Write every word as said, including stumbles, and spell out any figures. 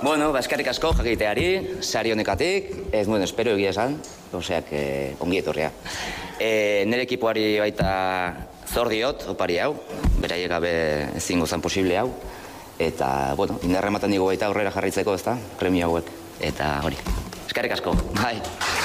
Bueno, eskerrik asko jakiteari, sari honekatik, ez nuen espero egia esan, oseak ongi etorria. Nire ekipoari baita zor diot, opari hau, beraiek gabe ezingo zen posible hau, eta, bueno, indarra ematen digu baita aurrera jarraitzeko, ezta, premio hauek, eta hori. Eskerrik asko, bai.